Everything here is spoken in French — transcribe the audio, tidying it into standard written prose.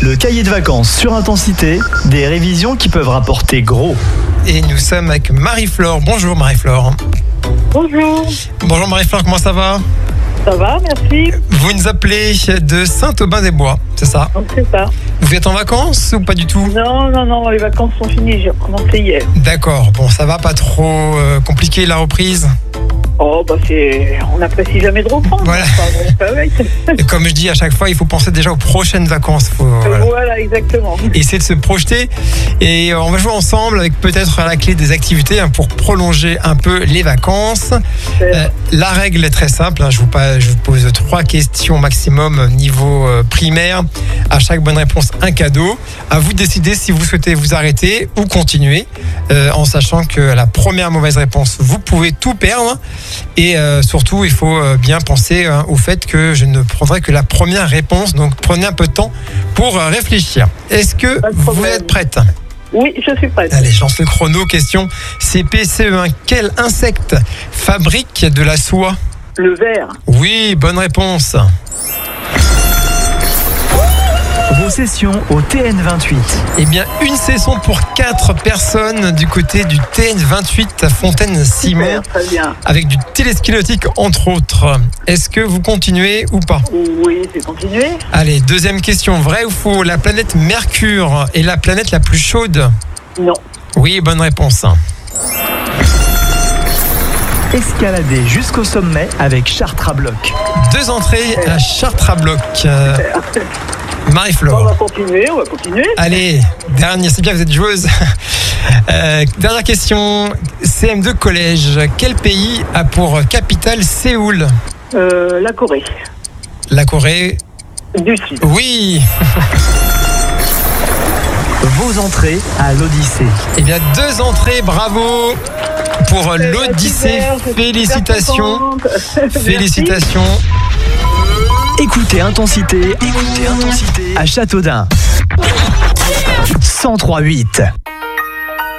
Le cahier de vacances sur Intensité, des révisions qui peuvent rapporter gros. Et nous sommes avec Marie-Flore. Bonjour Marie-Flore. Bonjour, Bonjour Marie-Flore, comment ça va? ça va, merci. Vous nous appelez de Saint-Aubin-des-Bois, c'est ça? Donc c'est ça. Vous êtes en vacances ou pas du tout? Non, les vacances sont finies, j'ai recommencé hier. D'accord, bon ça va, pas trop compliqué la reprise? Oh, on n'apprécie jamais de reprendre. Voilà. Et comme je dis à chaque fois, il faut penser déjà aux prochaines vacances. Voilà, exactement. Essayer de se projeter. Et on va jouer ensemble avec peut-être à la clé des activités pour prolonger un peu les vacances. La règle est très simple. Je vous pose 3 questions maximum niveau primaire. À chaque bonne réponse, un cadeau. À vous de décider si vous souhaitez vous arrêter ou continuer. En sachant que la première mauvaise réponse, vous pouvez tout perdre. Et surtout, il faut bien penser au fait que je ne prendrai que la première réponse. Donc, prenez un peu de temps pour réfléchir. Est-ce que vous êtes prête? Oui, je suis prête. Allez, je lance le chrono. Question CP-CE1. Quel insecte fabrique de la soie? Le ver. Oui, bonne réponse. Vos sessions au TN28. Eh bien, une session pour 4 personnes du côté du TN28 à Fontaine-Simon, Super, très bien. avec du téléski nautique entre autres. Est-ce que vous continuez ou pas? Oui, c'est continué. Allez, deuxième question. Vrai ou faux? La planète Mercure est la planète la plus chaude? Non. Oui, bonne réponse. Escalader jusqu'au sommet avec Chartres à bloc. 2 entrées à Chartres à bloc. On Marie-Flore. va continuer. Allez, dernière, c'est bien, vous êtes joueuse. Dernière question. CM2 collège. Quel pays a pour capitale Séoul? La Corée La Corée. du Sud. Oui. Vos entrées à l'Odyssée. Eh bien, 2 entrées, bravo pour l'Odyssée. Super, Félicitations. Merci. Félicitations. Écoutez Intensité à Châteaudun. 103.8.